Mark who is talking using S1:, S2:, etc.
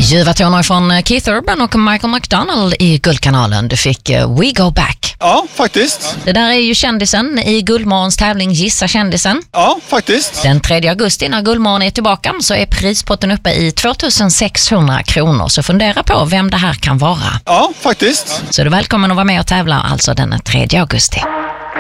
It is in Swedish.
S1: Ljuva toner från Keith Urban och Michael McDonald i Guldkanalen. Du fick We Go Back.
S2: Ja, faktiskt.
S1: Det där är ju kändisen i Guldmorgons tävling Gissa kändisen.
S2: Ja, faktiskt.
S1: Den 3 augusti när Guldmorgon är tillbaka så är prispotten uppe i 2600 kronor. Så fundera på vem det här kan vara.
S2: Ja, faktiskt.
S1: Så du är välkommen att vara med och tävla alltså den 3 augusti.